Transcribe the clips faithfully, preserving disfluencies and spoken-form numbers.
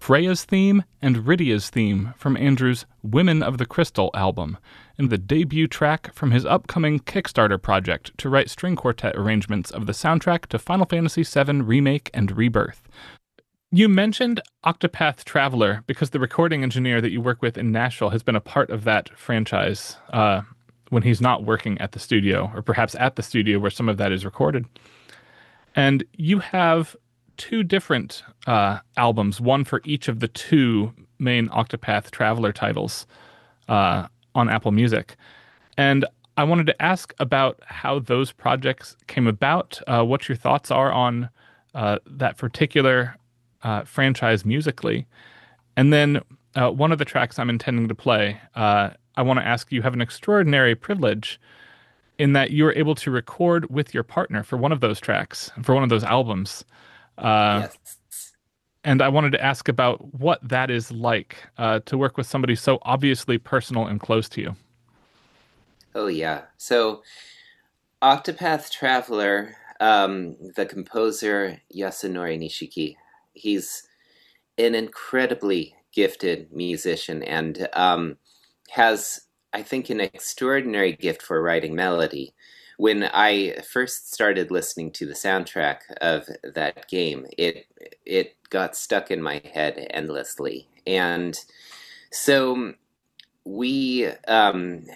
Freya's theme and Rydia's theme from Andrew's Women of the Crystal album, and the debut track from his upcoming Kickstarter project to write string quartet arrangements of the soundtrack to Final Fantasy seven Remake and Rebirth. You mentioned Octopath Traveler because the recording engineer that you work with in Nashville has been a part of that franchise uh, when he's not working at the studio, or perhaps at the studio where some of that is recorded. And you have two different uh, albums, one for each of the two main Octopath Traveler titles uh, on Apple Music. And I wanted to ask about how those projects came about, uh, what your thoughts are on uh, that particular uh, franchise musically. And then uh, one of the tracks I'm intending to play, uh, I want to ask you have an extraordinary privilege in that you were able to record with your partner for one of those tracks, for one of those albums. Uh, Yes. and I wanted to ask about what that is like uh, to work with somebody so obviously personal and close to you. Oh, yeah. So, Octopath Traveler, um, the composer Yasunori Nishiki, he's an incredibly gifted musician and um, has, I think, an extraordinary gift for writing melody. When I first started listening to the soundtrack of that game, it it got stuck in my head endlessly, and so we, um,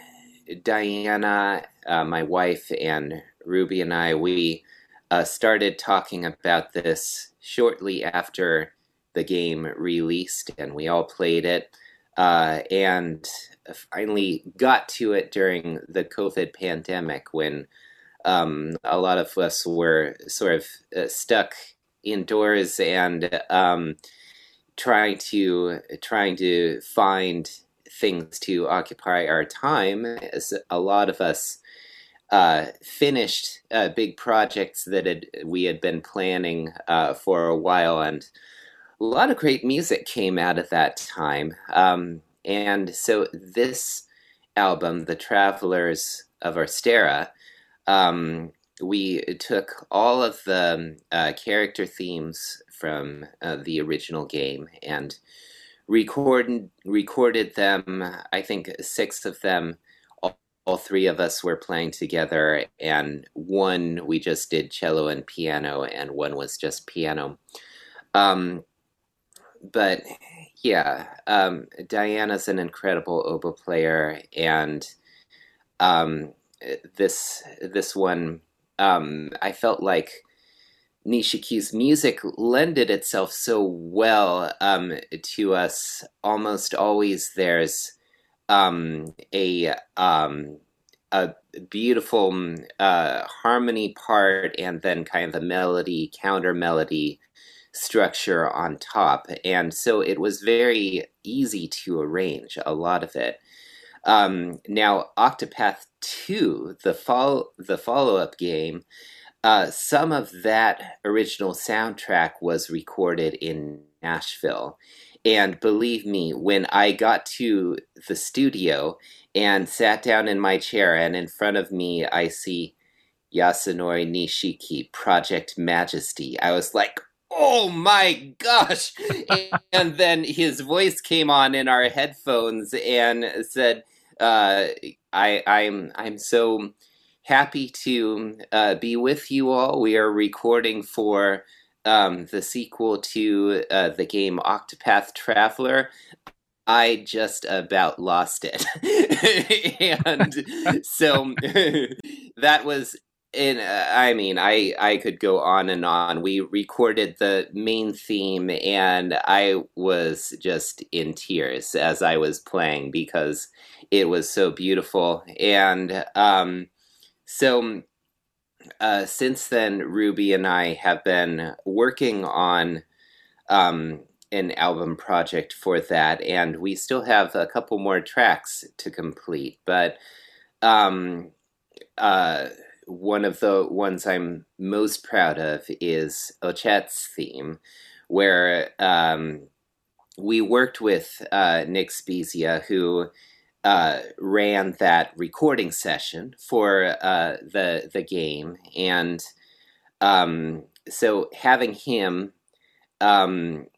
Diana, uh, my wife, and Ruby and I, we uh, started talking about this shortly after the game released, and we all played it, uh, and finally got to it during the COVID pandemic when um, a lot of us were sort of uh, stuck indoors and um, trying to trying to find things to occupy our time. As a lot of us uh, finished uh, big projects that had, we had been planning uh, for a while, and a lot of great music came out of that time. Um, and so this album, The Travelers of Arstera, um, we took all of the uh, character themes from uh, the original game and recorded recorded them. I think six of them. All, all three of us were playing together, and one we just did cello and piano, and one was just piano. Um, but yeah, um, Diana's an incredible oboe player, and um, this this one, um, I felt like Nishiki's music lended itself so well um, to us. Almost always, there's um, a um, a beautiful uh, harmony part, and then kind of a melody, counter melody structure on top, and so it was very easy to arrange a lot of it. Um, now, Octopath two, the follow the follow up game, uh, some of that original soundtrack was recorded in Nashville. And believe me, when I got to the studio and sat down in my chair, and in front of me, I see Yasunori Nishiki, Project Majesty, I was like, oh my gosh! And then his voice came on in our headphones and said, uh, I, I'm, I'm so happy to uh, be with you all. We are recording for um, the sequel to uh, the game Octopath Traveler. I just about lost it. And so that was in uh, I mean, I I could go on and on. We recorded the main theme and I was just in tears as I was playing because it was so beautiful. And um so uh since then Ruby and I have been working on um, an album project for that, and we still have a couple more tracks to complete. But um, uh, one of the ones I'm most proud of is Ochet's theme, where um, we worked with uh, Nick Spezia, who uh, ran that recording session for uh, the the game, and um, so having him. Um,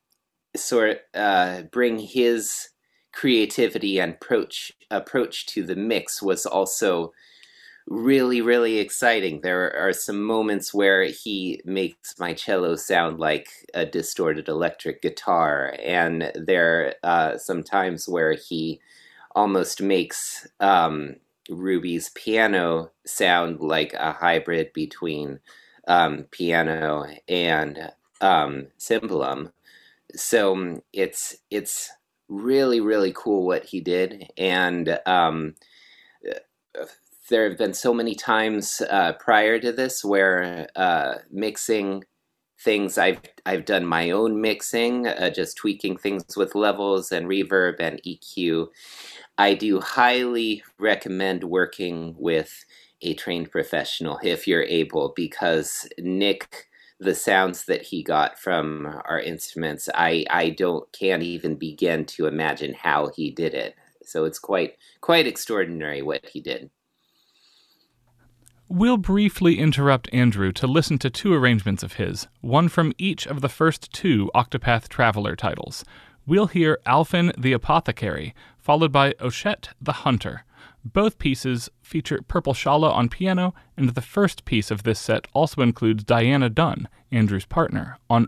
sort uh, bring his creativity and approach approach to the mix was also really, really exciting. There are some moments where he makes my cello sound like a distorted electric guitar, and there are uh, some times where he almost makes um, Ruby's piano sound like a hybrid between um, piano and um, cymbalum. So um, it's it's really, really cool what he did, and um, there have been so many times uh, prior to this where uh, mixing things I've I've done my own mixing, uh, just tweaking things with levels and reverb and E Q. I do highly recommend working with a trained professional if you're able, because Nick, the sounds that he got from our instruments, I I don't can't even begin to imagine how he did it. So it's quite quite extraordinary what he did. We'll briefly interrupt Andrew to listen to two arrangements of his, one from each of the first two Octopath Traveler titles. We'll hear Alphen the Apothecary, followed by Ochette the Hunter. Both pieces feature Purple Shala on piano, and the first piece of this set also includes Diana Dunn, Andrew's partner, on